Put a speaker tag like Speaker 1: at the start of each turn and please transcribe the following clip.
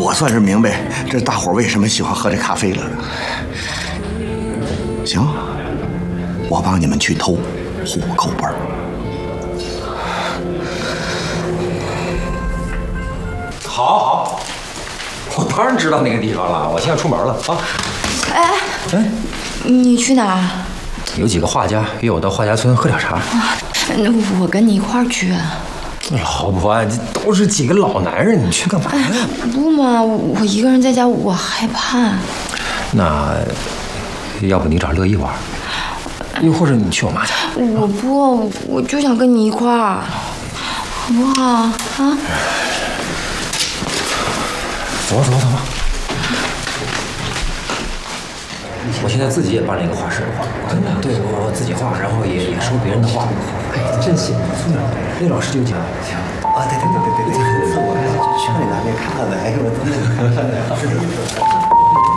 Speaker 1: 我算是明白这大伙为什么喜欢喝这咖啡了。行，我帮你们去偷户口本。
Speaker 2: 好，我当然知道那个地方了。我现在出门了啊。
Speaker 3: 哎，你去哪儿？
Speaker 2: 有几个画家约我到画家村喝点茶。
Speaker 3: 那我跟你一块儿去。
Speaker 2: 老婆，这都是几个老男人，你去干嘛呀？
Speaker 3: 不嘛，我一个人在家，我害怕。
Speaker 2: 那要不你找乐意玩，又或者你去我妈家。
Speaker 3: 我不，我就想跟你一块儿，好不好啊？
Speaker 2: 走吧。我现在自己也办了一个画室，真的，对我自己画，然后也收别人的画。哎，真行，那老师就讲，行啊，对，我去那边看看呗，哎呦，我真的。